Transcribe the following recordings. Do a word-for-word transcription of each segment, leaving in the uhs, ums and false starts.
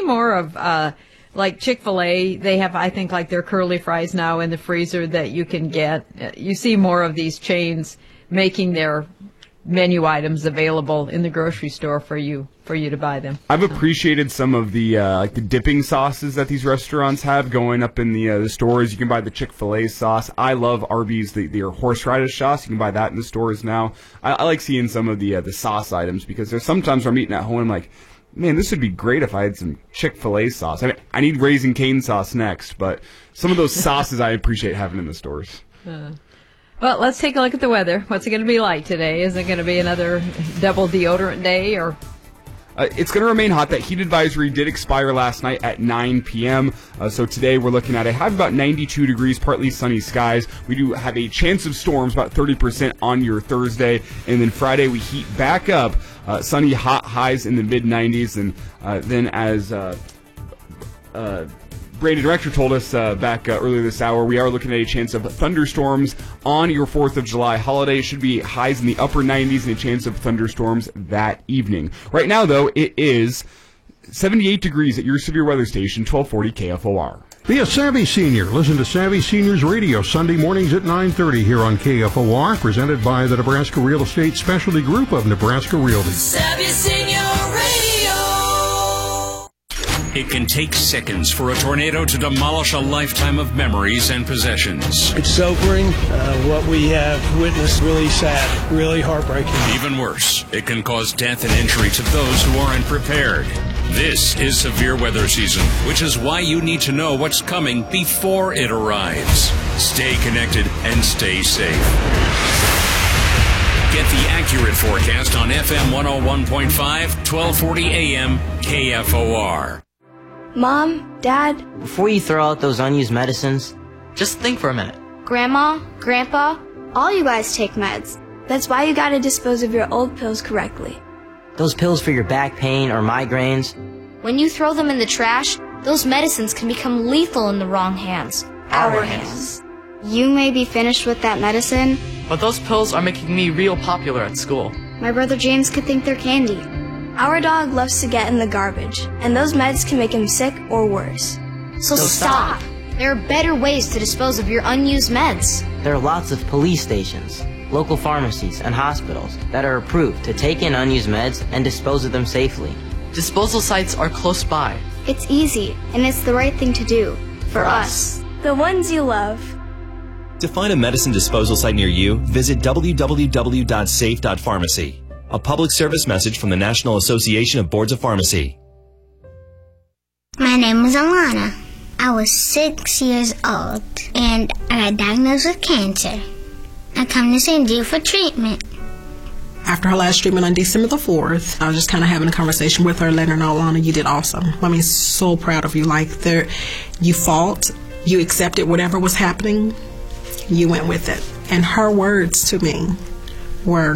more of, uh, like Chick-fil-A. They have, I think, like their curly fries now in the freezer that you can get. You see more of these chains making their menu items available in the grocery store for you for you to buy them. I've appreciated some of the uh, like the dipping sauces that these restaurants have going up in the uh, the stores. You can buy the Chick-fil-A sauce. I love Arby's, the, their horseradish sauce. You can buy that in the stores now. I, I like seeing some of the uh, the sauce items because there's sometimes where I'm eating at home and I'm like, man, this would be great if I had some Chick-fil-A sauce. I mean, I need Raising Cane sauce next, but some of those sauces I appreciate having in the stores. Uh. Well, let's take a look at the weather. What's it going to be like today? Is it going to be another double deodorant day, or? Uh, it's going to remain hot. That heat advisory did expire last night at nine p.m. Uh, so today we're looking at a high of about ninety-two degrees, partly sunny skies. We do have a chance of storms, about thirty percent on your Thursday. And then Friday we heat back up. Uh, sunny, hot highs in the mid nineties. And uh, then as uh, uh, Brandon Rector told us uh, back uh, earlier this hour, we are looking at a chance of thunderstorms on your fourth of July holiday. Should be highs in the upper nineties and a chance of thunderstorms that evening. Right now, though, it is seventy-eight degrees at your severe weather station, twelve forty K F O R. Be a Savvy Senior. Listen to Savvy Seniors Radio Sunday mornings at nine thirty here on K F O R, presented by the Nebraska Real Estate Specialty Group of Nebraska Realty. Savvy Senior Radio. It can take seconds for a tornado to demolish a lifetime of memories and possessions. It's sobering. Uh, what we have witnessed, really sad, really heartbreaking. Even worse, it can cause death and injury to those who aren't prepared. This is severe weather season, which is why you need to know what's coming before it arrives. Stay connected and stay safe. Get the accurate forecast on F M one oh one point five, twelve forty A M, K F O R. Mom, Dad. Before you throw out those unused medicines, just think for a minute. Grandma, Grandpa, all you guys take meds. That's why you gotta dispose of your old pills correctly. Those pills for your back pain or migraines. When you throw them in the trash, those medicines can become lethal in the wrong hands. Our hands. You may be finished with that medicine, but those pills are making me real popular at school. My brother James could think they're candy. Our dog loves to get in the garbage, and those meds can make him sick or worse. So, so stop. stop. There are better ways to dispose of your unused meds. There are lots of police stations, local pharmacies, and hospitals that are approved to take in unused meds and dispose of them safely. Disposal sites are close by. It's easy, and it's the right thing to do. For, for us. The ones you love. To find a medicine disposal site near you, visit w w w dot safe dot pharmacy. A public service message from the National Association of Boards of Pharmacy. My name is Alana. I was six years old, and I got diagnosed with cancer. I come to Saint Jude for treatment. After her last treatment on December the fourth, I was just kind of having a conversation with her, letting her know, Alana, you did awesome. I mean, so proud of you. Like, there, you fought, you accepted whatever was happening, you went with it. And her words to me were,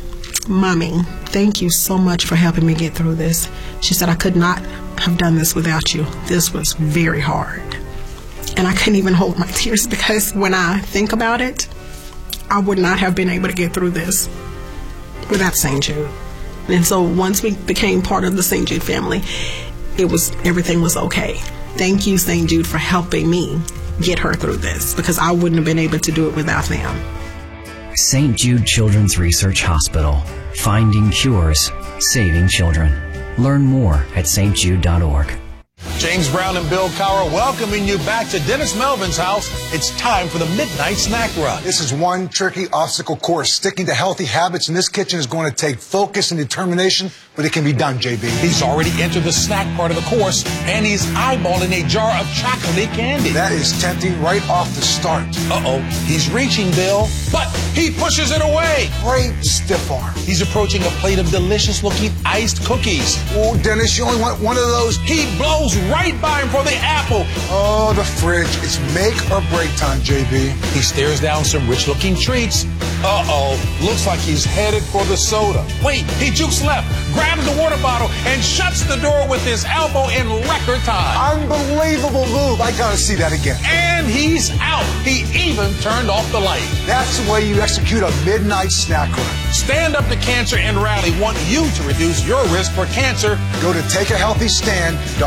Mommy, thank you so much for helping me get through this. She said, I could not have done this without you. This was very hard. And I couldn't even hold my tears because when I think about it, I would not have been able to get through this without Saint Jude. And so once we became part of the Saint Jude family, it was, everything was okay. Thank you, Saint Jude, for helping me get her through this because I wouldn't have been able to do it without them. Saint Jude Children's Research Hospital. Finding cures, saving children. Learn more at s t jude dot org. James Brown and Bill Cowher welcoming you back to Dennis Melvin's house. It's time for the Midnight Snack Run. This is one tricky obstacle course. Sticking to healthy habits in this kitchen is going to take focus and determination, but it can be done, J B. He's already entered the snack part of the course, and he's eyeballing a jar of chocolate candy. That is tempting right off the start. Uh-oh, he's reaching, Bill, but he pushes it away. Great stiff arm. He's approaching a plate of delicious-looking iced cookies. Oh, Dennis, you only want one of those. He blows right by him for the apple. Oh, the fridge. It's make or break time, J B. He stares down some rich-looking treats. Uh-oh, looks like he's headed for the soda. Wait, he jukes left, grabs the water bottle, and shuts the door with his elbow in record time. Unbelievable move. I gotta see that again. And he's out. He even turned off the light. That's the way you execute a midnight snack run. Stand Up to Cancer and Rally want you to reduce your risk for cancer. Go to take a healthy stand.